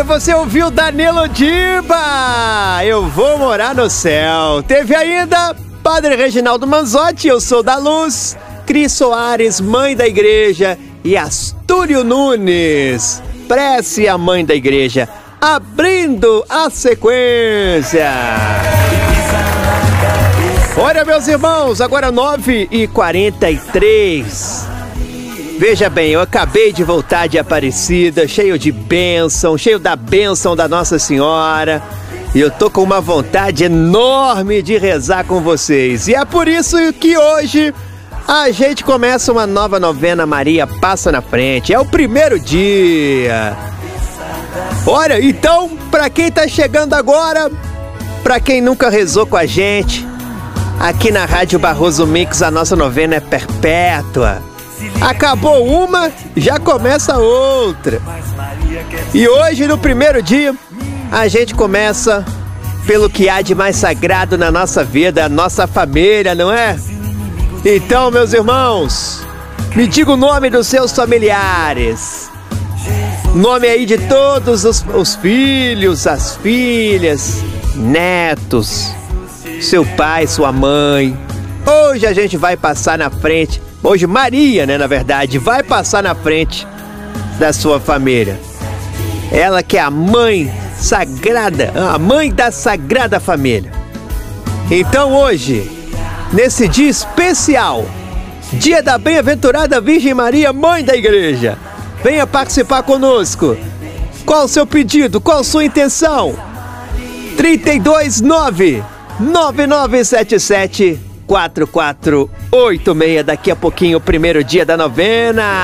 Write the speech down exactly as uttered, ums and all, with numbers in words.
você ouviu Danilo Diba, Eu Vou Morar no Céu. Teve ainda Padre Reginaldo Manzotti, Eu Sou da Luz, Cris Soares, Mãe da Igreja, e Astúrio Nunes, Prece à Mãe da Igreja, abrindo a sequência. Olha, meus irmãos, agora nove e quarenta e três. Veja bem, eu acabei de voltar de Aparecida, cheio de bênção, cheio da bênção da Nossa Senhora. E eu tô com uma vontade enorme de rezar com vocês. E é por isso que hoje a gente começa uma nova novena Maria Passa na Frente. É o primeiro dia. Olha, então, pra quem tá chegando agora, pra quem nunca rezou com a gente, aqui na Rádio Barroso Mix a nossa novena é perpétua. Acabou uma, já começa outra. E hoje, no primeiro dia, a gente começa pelo que há de mais sagrado na nossa vida, a nossa família, não é? Então, meus irmãos, me diga o nome dos seus familiares. Nome aí de todos os, os filhos, as filhas, netos, seu pai, sua mãe. Hoje a gente vai passar na frente. Hoje Maria, né, na verdade, vai passar na frente da sua família. Ela que é a mãe sagrada, a mãe da Sagrada Família. Então hoje, nesse dia especial, dia da bem-aventurada Virgem Maria, Mãe da Igreja, venha participar conosco. Qual o seu pedido? Qual a sua intenção? trinta e dois, nove nove nove sete sete quatro quatro oito seis. Daqui a pouquinho, o primeiro dia da novena.